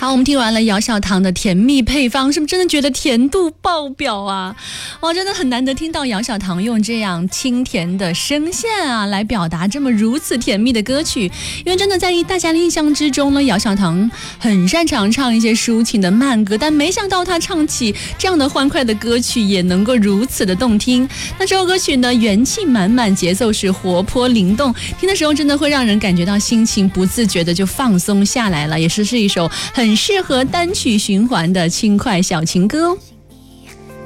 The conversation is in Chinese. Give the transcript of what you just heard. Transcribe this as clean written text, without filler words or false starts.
好，我们听完了姚小棠的甜蜜配方，是不是真的觉得甜度爆表啊？哇，真的很难得听到姚小棠用这样清甜的声线啊，来表达这么如此甜蜜的歌曲。因为真的在大家的印象之中呢，姚小棠很擅长唱一些抒情的慢歌，但没想到她唱起这样的欢快的歌曲也能够如此的动听。那这首歌曲呢，元气满满，节奏是活泼灵动，听的时候真的会让人感觉到心情不自觉的就放松下来了，也是一首很适合单曲循环的轻快小情歌哦。